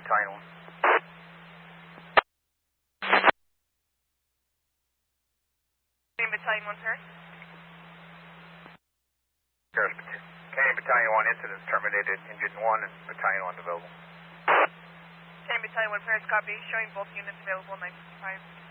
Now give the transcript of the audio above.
Battalion 1. Battalion 1, Paris. Paris, Canadian Battalion 1, incidents terminated, Engine 1 and Battalion 1 available. Canadian Battalion 1, Paris, copy, showing both units available 955.